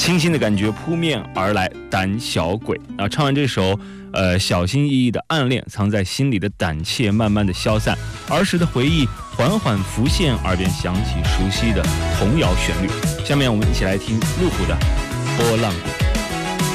清新的感觉扑面而来，胆小鬼啊！唱完这首，小心翼翼的暗恋，藏在心里的胆怯慢慢的消散，儿时的回忆缓缓浮现，耳边响起熟悉的童谣旋律。下面我们一起来听路虎的《波浪鼓》。